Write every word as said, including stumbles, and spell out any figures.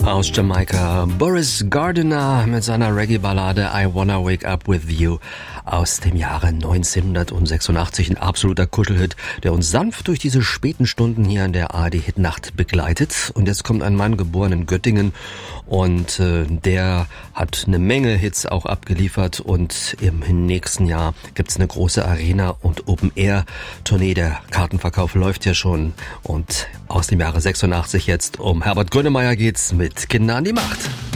Aus Jamaika, Boris Gardiner mit seiner Reggae-Ballade I Wanna Wake Up With You aus dem Jahre neunzehnhundertsechsundachtzig. Ein absoluter Kuschelhit, der uns sanft durch diese späten Stunden hier in der A R D-Hitnacht begleitet. Und jetzt kommt ein Mann, geboren in Göttingen, und äh, der hat eine Menge Hits auch abgeliefert, und im nächsten Jahr gibt's eine große Arena- und Open-Air-Tournee. Der Kartenverkauf läuft ja schon, und aus dem Jahre sechsundachtzig jetzt um Herbert Grönemeyer geht's mit Kinder an die Macht.